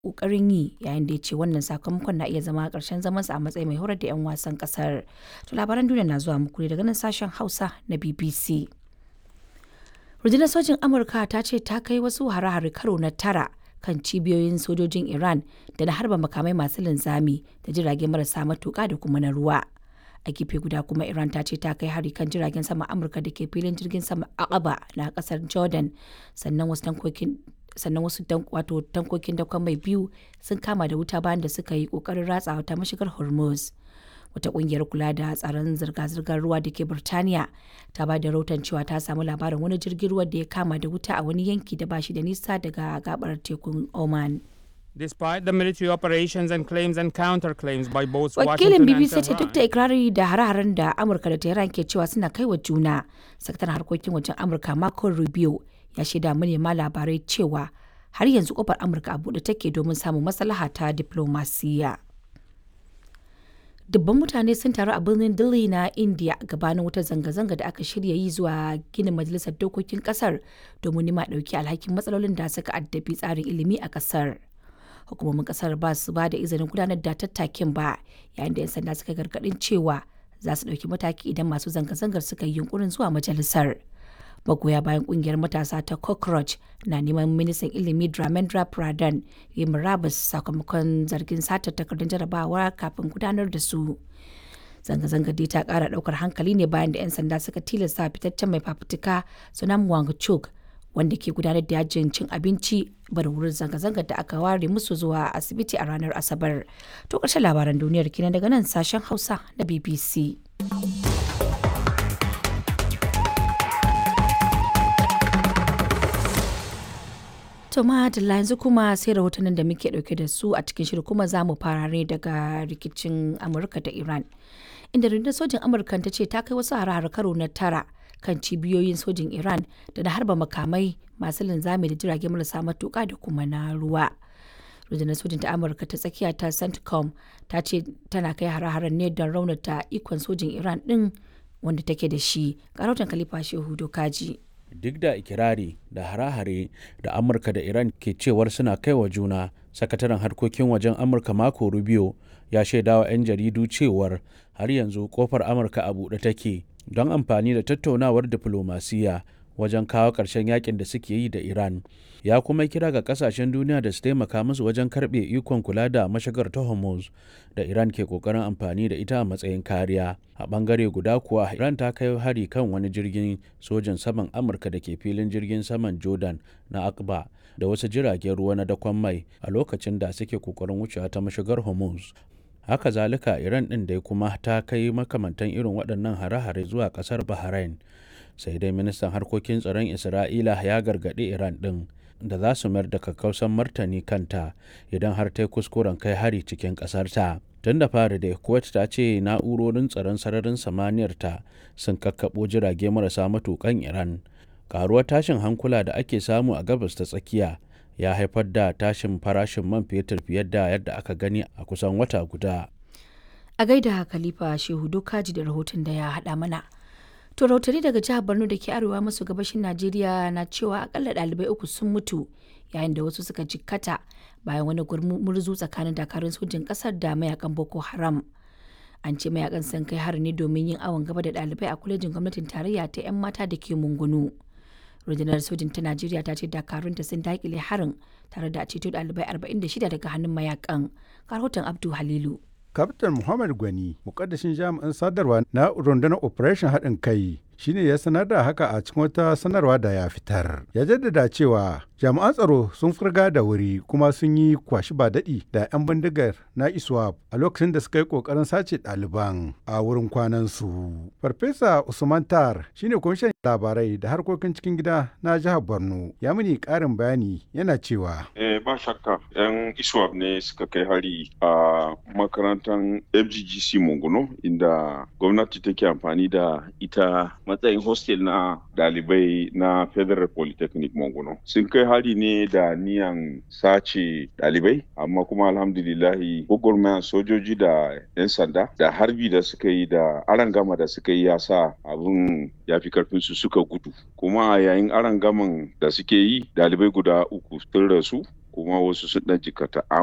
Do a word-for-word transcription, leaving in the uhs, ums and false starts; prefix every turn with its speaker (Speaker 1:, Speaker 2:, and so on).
Speaker 1: ƙoƙarin yi, yayin da ya ce wannan sakamakon na iya zama ƙarshen zamansa a matsayin mai horar da 'yan wasan ƙasar. To labaran duniya na zuwa muku ne daga nan sashen Hausa na B B C. Rundunar sojin Amurka ta ce ta kai wasu hare-hare karo na tara kan cibiyoyin sojojin Iran da na harba makamai masu linzami da jirage marasa matuƙa da kuma na ruwa. A gefe guda kuma Iran ta ce ta kai hari kan jiragen sama Amurka da ke filin jirgin sama Aqaba na kasar Jordan, sannan wasu tankokin sannan wasu wato tankokin dakon mai biyu sun kama da wuta bayan da suka yi kokarin ratsawa ta mashigar Hormuz. Wata kungiyar kula da tsaron zirga-zirgar ruwa da ke Burtaniya ta ba da rahoton cewa ta samu labarin wani jirgin ruwa da ya kama da wuta a wani yanki da ba shi da nisa daga gabar tekun Oman.
Speaker 2: Despite the military operations and claims and counterclaims by both
Speaker 1: Wakilin
Speaker 2: Washington
Speaker 1: B B
Speaker 2: and
Speaker 1: C ce duk da
Speaker 2: Tehran,
Speaker 1: ikirari da hare-haren da Amurka da Tehran ke cewa suna kai wa juna, sakataren harkokin wajen Amurka Marco Rubio ya shaida manema labarai cewa har yanzu kofar Amurka a buɗe take domin samun maslaha ta diplomasiya. Dubban mutane sun taru a birnin Delhi na India gabanin wata zanga-zanga da aka shirya yi zuwa ginin majalisar dokokin kasar domin nima ɗauki alhakin matsalolin da suka addabi tsarin ilimi a kasar. Hukumomin kasar ba su ba da izinin gudanar da tattakin ba, yayin da 'yan sanda suka gargadin cewa za su ɗauki mataki idan masu zanga-zangar suka yi yunkurin zuwa majalisar. Magoya bayan kungiyar matasa ta Cockroach na neman ministan ilimi Dharmendra Pradhan ya murabus sakamakon zargin satar takardun jarabawa kafin gudanar da su. Zanga-zangar dai ta kara daukar hankali ne bayan da 'yan sanda suka tilasta fitaccen mai fafutuka Sonam Wangchuk, wanda ke gudanar da yajin cin abinci bar wurin zanga-zangar da aka ware musu zuwa asibiti a ranar Asabar. To ƙarshen labaran duniyar kenan daga nan sashen Hausa na B B C. To madalla yanzu kuma sai rahotannin da muke dauke da su a cikin shirin, kuma za mu fara ne daga rikicin Amurka da Iran. Inda rundunar sojin Amurka ta ce ta kai wasu hare-hare karo na tara kan cibiyoyin sojin Iran da na harba makamai masu linzami da jirage marasa matuƙa da kuma na ruwa. Rundunar sojin ta Amurka ta tsakiya ta CENTCOM ta ce tana kai hare-haren ne don raunata ikon sojin Iran din wanda take da shi. Karautan Khalifa Shehu Dokaji.
Speaker 3: Duk da ikirari da hare-hare da Amurka da Iran ke cewar suna kai wa juna, sakataren harkokin wajen Amurka Marco Rubio ya shaidawa 'yan jaridu cewar har yanzu kofar Amurka a buɗe take don amfani da tattaunawar diflomasiyya wajen kawo ƙarshen yakin da suke yi da Iran. Ya kuma kira ga kasashen duniya da su taimaka musu wajen karɓe ikon kula da mashigar ta Hormuz da Iran ke ƙoƙarin amfani da ita a matsayin kariya. A ɓangare guda kuwa, Iran ta kai hari kan wani jirgin sojan saman Amurka da ke filin jirgin saman Jordan na Aqaba da wasu jiragen ruwa na dakon mai a lokacin da suke ƙoƙarin wucewa ta mashigar Hormuz. Haka zalika, Iran ɗin dai kuma ta kai makamantan irin waɗannan hare-hare zuwa ƙasar Bahrain. Sai dai ministan harkokin tsaron Isra'ila ya gargaɗi Iran ɗin da za su mayar da kakkausan martani kanta idan har ta yi kuskuren kai hari cikin ƙasarta. Tun da fari da Kuwait ta ce na'urorin tsaron sararin samaniyar ta sun kakkaɓo jirage marasa matuƙan Iran. Karuwar tashin hankula da ake samu a gabas ta tsakiya ya haifar da tashin farashin man fetur fiye da yadda aka gani a kusan wata guda.
Speaker 1: A gaida Khalifa Shehu Dokaji da rahoton da ya haɗa mana. To rahotanni daga jihar Borno da ke arewa maso gabashin Najeriya na cewa akalla ɗalibai uku sun mutu yayin da wasu suka jikkata bayan wani murzu tsakanin dakarun sojin ƙasar da mayakan Boko Haram. An ce mayakan sun kai hari ne domin yin awon gaba da ɗalibai a kwalejin gwamnatin tarayya ta 'yan mata da ke Mungunu. Rundunar sojin ta Najeriya ta ce dakarunta sun daƙile harin tare da ceto ɗalibai arba'in da shida daga hannun mayakan. Rahoton Abdu Halilu.
Speaker 4: Kaftin Muhammad Gwani, mukaddashin jami'in sadarwa na rundunar Operation haɗin kai, shine ya sanar da haka a cikin wata sanarwa da ya fitar. Ya jaddada cewa jami'an tsaro sun furga da wuri kuma sun yi kwashi ba daɗi da 'yan bindigar na ISWAP a lokacin da suka yi ƙoƙarin sace ɗaliban a wurin kwanansu. Farfesa Usman Tar shine kwamishin labarai da harkokin cikin gida na jihar Borno. Ya mini ƙarin bayani yana cewa.
Speaker 5: Eh, ba shakka 'yan ISWAP ne suka kai hari a makarantar M G G C Mongono inda gwamnati take amfani da ita matsayin hostel na dalibai na Federal Polytechnic Mongono. Sun kai hari ne da niyan sace dalibai, amma kuma alhamdulillahi gwagwarmayan sojoji da 'yan sanda da harbi da suka yi da arangama da suka yi ya sa abin ya fi karfinsu suka gudu. Kuma a yayin arangaman da suke yi dalibai guda uku sun rasu, kuma wasu sun ɗan jikata.